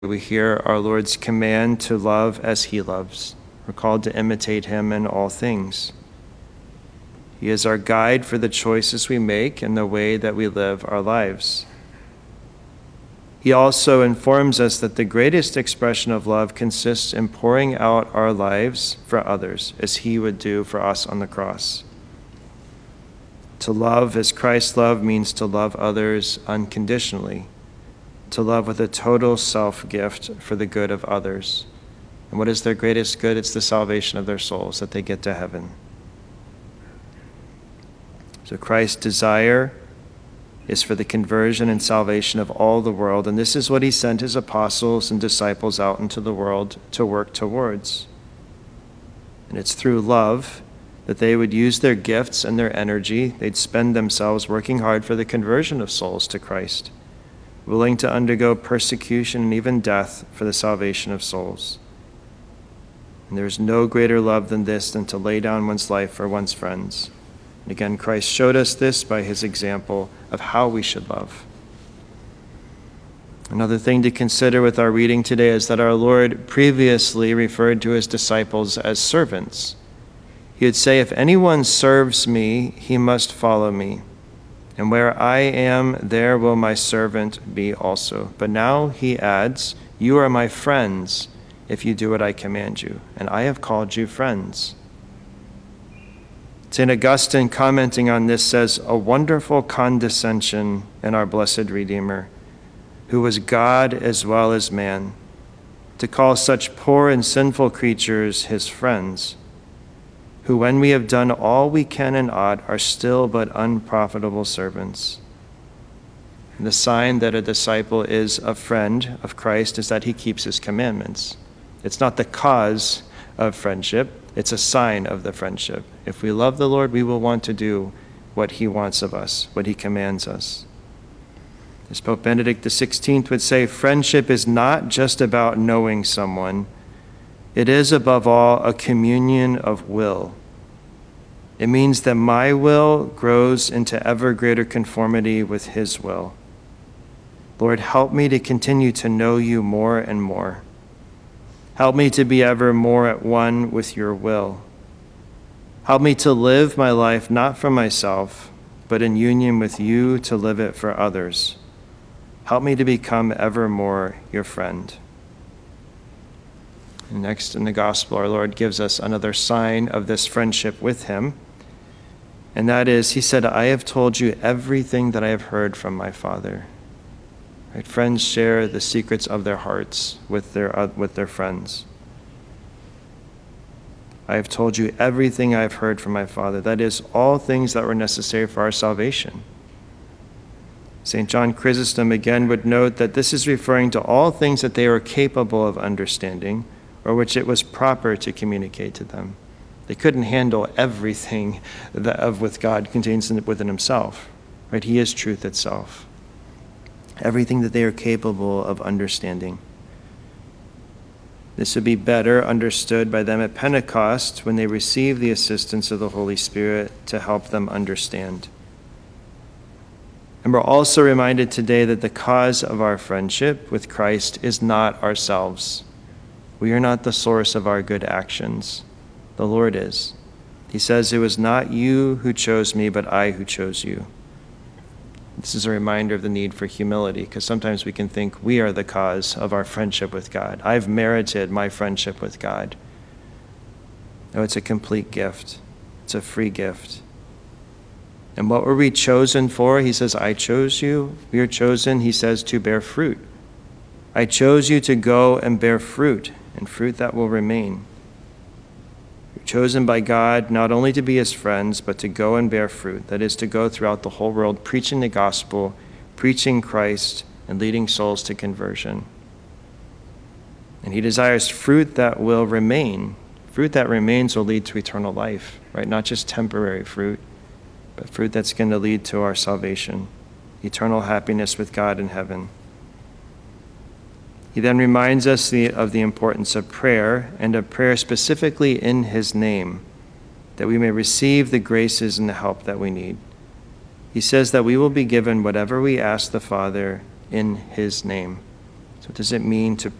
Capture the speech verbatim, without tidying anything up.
We hear our Lord's command to love as he loves. We're called to imitate him in all things. He is our guide for the choices we make and the way that we live our lives. He also informs us that the greatest expression of love consists in pouring out our lives for others, as he would do for us on the cross. To love as Christ loved means to love others unconditionally, to love with a total self-gift for the good of others. And what is their greatest good? It's the salvation of their souls, that they get to heaven. So Christ's desire is for the conversion and salvation of all the world, and this is what he sent his apostles and disciples out into the world to work towards. And it's through love that they would use their gifts and their energy. They'd spend themselves working hard for the conversion of souls to Christ, willing to undergo persecution and even death for the salvation of souls. And there is no greater love than this, than to lay down one's life for one's friends. And again, Christ showed us this by his example of how we should love. Another thing to consider with our reading today is that our Lord previously referred to his disciples as servants. He would say, if anyone serves me, he must follow me. And where I am, there will my servant be also. But now he adds, you are my friends if you do what I command you, and I have called you friends. Saint Augustine, commenting on this, says, a wonderful condescension in our blessed Redeemer, who was God as well as man, to call such poor and sinful creatures his friends, who when we have done all we can and ought are still but unprofitable servants. And the sign that a disciple is a friend of Christ is that he keeps his commandments. It's not the cause of friendship, it's a sign of the friendship. If we love the Lord, we will want to do what he wants of us, what he commands us. As Pope Benedict the sixteenth would say, friendship is not just about knowing someone. It is, above all, a communion of will. It means that my will grows into ever greater conformity with his will. Lord, help me to continue to know you more and more. Help me to be ever more at one with your will. Help me to live my life not for myself, but in union with you to live it for others. Help me to become ever more your friend. And next in the gospel, our Lord gives us another sign of this friendship with him. And that is, he said, I have told you everything that I have heard from my Father. Right? Friends share the secrets of their hearts with their, uh, with their friends. I have told you everything I have heard from my Father. That is, all things that were necessary for our salvation. Saint John Chrysostom again would note that this is referring to all things that they were capable of understanding, or which it was proper to communicate to them. They couldn't handle everything that of with God contains within himself. Right? He is truth itself. Everything that they are capable of understanding. This would be better understood by them at Pentecost when they receive the assistance of the Holy Spirit to help them understand. And we're also reminded today that the cause of our friendship with Christ is not ourselves. We are not the source of our good actions. The Lord is. He says, it was not you who chose me, but I who chose you. This is a reminder of the need for humility, because sometimes we can think we are the cause of our friendship with God. I've merited my friendship with God. No, it's a complete gift. It's a free gift. And what were we chosen for? He says, I chose you. We are chosen, he says, to bear fruit. I chose you to go and bear fruit, and fruit that will remain. You're chosen by God not only to be his friends, but to go and bear fruit. That is, to go throughout the whole world preaching the gospel, preaching Christ, and leading souls to conversion. And he desires fruit that will remain. Fruit that remains will lead to eternal life, right? Not just temporary fruit, but fruit that's going to lead to our salvation, eternal happiness with God in heaven. He then reminds us the, of the importance of prayer, and of prayer specifically in his name, that we may receive the graces and the help that we need. He says that we will be given whatever we ask the Father in his name. So what does it mean to